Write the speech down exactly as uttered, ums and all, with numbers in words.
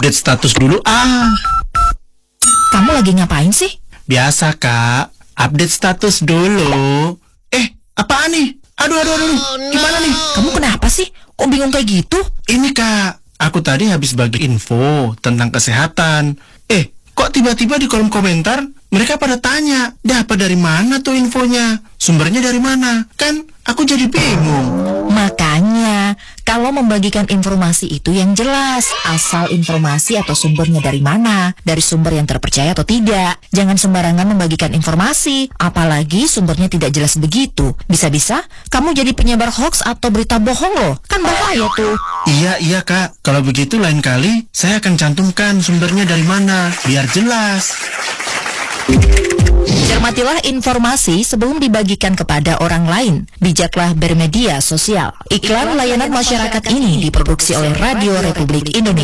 update status dulu ah. Kamu lagi ngapain sih? Biasa, Kak. Update status dulu. Eh, apaan nih? Aduh, aduh, aduh. Gimana nih? Kamu kenapa sih? Kok bingung kayak gitu? Ini, Kak. Aku tadi habis bagi info tentang kesehatan. Eh, kok tiba-tiba di kolom komentar mereka pada tanya, dapat dari mana tuh infonya? Sumbernya dari mana? Kan aku jadi bingung. Makanya, kalau membagikan informasi itu yang jelas, asal informasi atau sumbernya dari mana, dari sumber yang terpercaya atau tidak. Jangan sembarangan membagikan informasi, apalagi sumbernya tidak jelas begitu. Bisa-bisa kamu jadi penyebar hoax atau berita bohong loh, kan bahaya tuh. Iya, iya, Kak. Kalau begitu lain kali saya akan cantumkan sumbernya dari mana, biar jelas. Cermatilah informasi sebelum dibagikan kepada orang lain. Bijaklah bermedia sosial. Iklan layanan masyarakat ini diproduksi oleh Radio Republik Indonesia.